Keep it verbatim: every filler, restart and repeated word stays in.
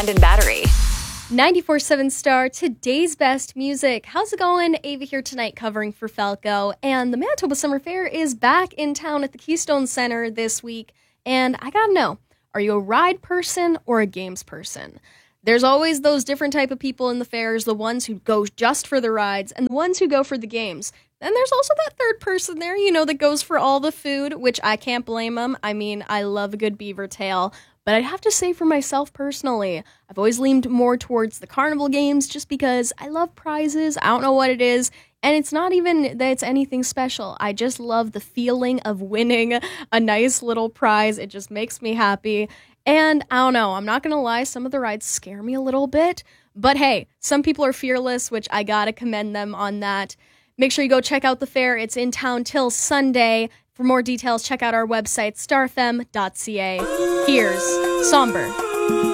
Brandon Battery. ninety-four point seven Star, today's best music. How's it going? Ava here tonight covering for Falco. And the Manitoba Summer Fair is back in town at the Keystone Center this week. And I gotta know, are you a ride person or a games person? There's always those different type of people in the fairs, the ones who go just for the rides and the ones who go for the games. Then there's also that third person there, you know, that goes for all the food, which I can't blame them. I mean, I love a good beaver tail. But I'd have to say for myself personally, I've always leaned more towards the carnival games just because I love prizes. I don't know what it is. And it's not even that it's anything special. I just love the feeling of winning a nice little prize. It just makes me happy. And I don't know, I'm not going to lie, some of the rides scare me a little bit. But hey, some people are fearless, which I got to commend them on that. Make sure you go check out the fair. It's in town till Sunday. For more details, check out our website, star f m dot c a. Here's Somber.